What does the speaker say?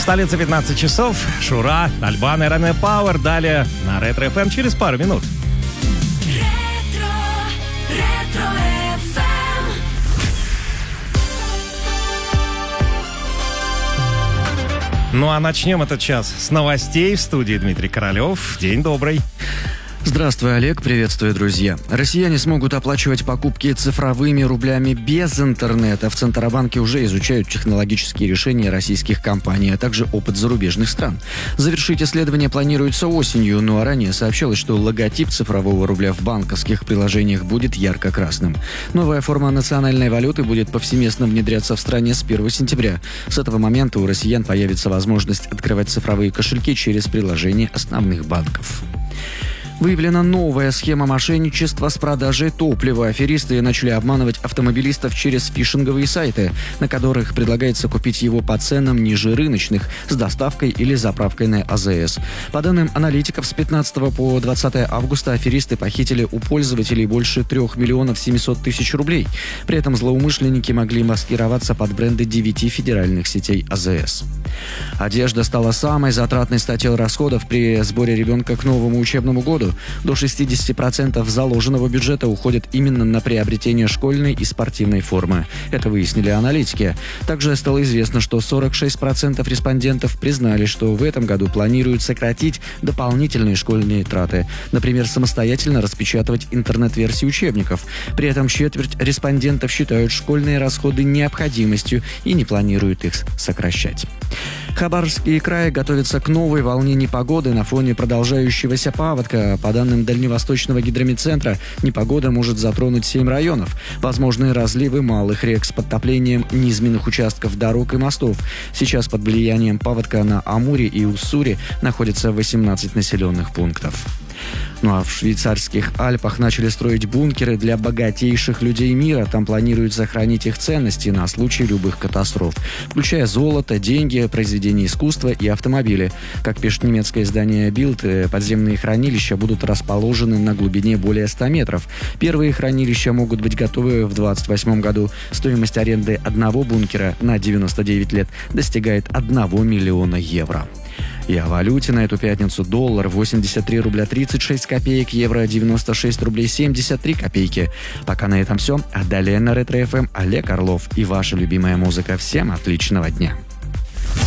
Столица 15 часов. Шура, Альбан и Ранэ Пауэр. Далее на Ретро ФМ через пару минут. Ну а начнем этот час с новостей. В студии Дмитрий Королев. День добрый. Здравствуй, Олег. Приветствую, друзья. Россияне смогут оплачивать покупки цифровыми рублями без интернета. В Центробанке уже изучают технологические решения российских компаний, а также опыт зарубежных стран. Завершить исследование планируется осенью, ну а ранее сообщалось, что логотип цифрового рубля в банковских приложениях будет ярко-красным. Новая форма национальной валюты будет повсеместно внедряться в стране с 1 сентября. С этого момента у россиян появится возможность открывать цифровые кошельки через приложения основных банков. Выявлена новая схема мошенничества с продажей топлива. Аферисты начали обманывать автомобилистов через фишинговые сайты, на которых предлагается купить его по ценам ниже рыночных, с доставкой или заправкой на АЗС. По данным аналитиков, с 15 по 20 августа аферисты похитили у пользователей больше 3 миллионов 700 тысяч рублей. При этом злоумышленники могли маскироваться под бренды 9 федеральных сетей АЗС. Одежда стала самой затратной статьей расходов при сборе ребенка к новому учебному году. До 60% заложенного бюджета уходит именно на приобретение школьной и спортивной формы. Это выяснили аналитики. Также стало известно, что 46% респондентов признали, что в этом году планируют сократить дополнительные школьные траты. Например, самостоятельно распечатывать интернет-версии учебников. При этом четверть респондентов считают школьные расходы необходимостью и не планируют их сокращать. Хабаровский край готовится к новой волне непогоды на фоне продолжающегося паводка. По данным Дальневосточного гидромедцентра, непогода может затронуть 7 районов. Возможны разливы малых рек с подтоплением низменных участков дорог и мостов. Сейчас под влиянием паводка на Амуре и Уссури находятся 18 населенных пунктов. Ну а в швейцарских Альпах начали строить бункеры для богатейших людей мира. Там планируют сохранить их ценности на случай любых катастроф, включая золото, деньги, произведения искусства и автомобили. Как пишет немецкое издание Bild, подземные хранилища будут расположены на глубине более 100 метров. Первые хранилища могут быть готовы в 2028 году. Стоимость аренды одного бункера на 99 лет достигает 1 миллиона евро. И о валюте на эту пятницу: доллар 83 рубля 36 копеек, евро 96 рублей 73 копейки. Пока на этом все. А далее на Ретро ФМ Олег Орлов и ваша любимая музыка. Всем отличного дня.